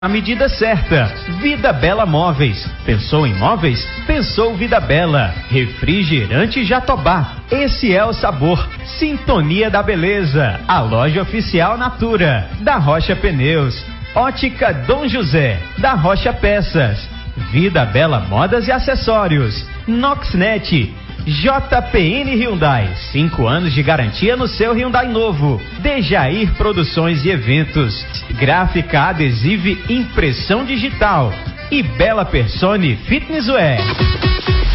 A medida certa. Vida Bela Móveis. Pensou em móveis? Pensou Vida Bela. Refrigerante Jatobá. Esse é o sabor. Sintonia da Beleza. A loja oficial Natura. Da Rocha Pneus. Ótica Dom José. Da Rocha Peças. Vida Bela Modas e Acessórios. Noxnet. JPN Hyundai, 5 anos de garantia no seu Hyundai novo. Dejair Produções e Eventos, gráfica adesiva e impressão digital. E Bela Persone Fitness Wear.